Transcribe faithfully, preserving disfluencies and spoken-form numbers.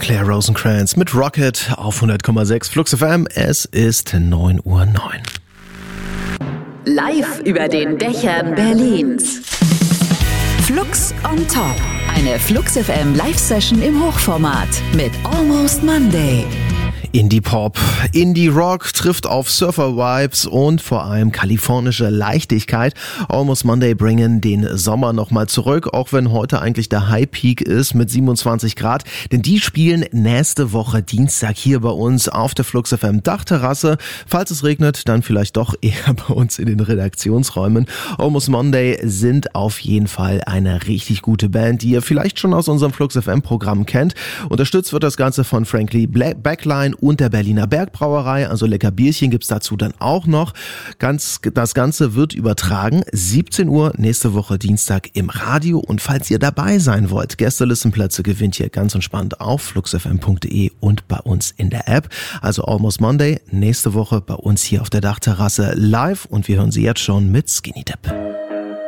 Claire Rosencrantz mit Rocket auf hundert Komma sechs Flux F M. Es ist neun Uhr neun. Live über den Dächern Berlins. Flux on Top. Eine Flux F M Live-Session im Hochformat mit Almost Monday. Indie-Pop, Indie-Rock trifft auf Surfer-Vibes und vor allem kalifornische Leichtigkeit. Almost Monday bringen den Sommer nochmal zurück, auch wenn heute eigentlich der High-Peak ist mit siebenundzwanzig Grad. Denn die spielen nächste Woche Dienstag hier bei uns auf der Flux F M Dachterrasse. Falls es regnet, dann vielleicht doch eher bei uns in den Redaktionsräumen. Almost Monday sind auf jeden Fall eine richtig gute Band, die ihr vielleicht schon aus unserem Flux F M Programm kennt. Unterstützt wird das Ganze von Frankly Backline und der Berliner Bergbrauerei, also lecker Bierchen gibt's dazu dann auch noch. Ganz, das Ganze wird übertragen, siebzehn Uhr nächste Woche Dienstag im Radio, und falls ihr dabei sein wollt, Gästelistenplätze gewinnt ihr ganz entspannt auf fluxfm punkt de und bei uns in der App. Also Almost Monday nächste Woche bei uns hier auf der Dachterrasse live, und wir hören sie jetzt schon mit Skinny Dip.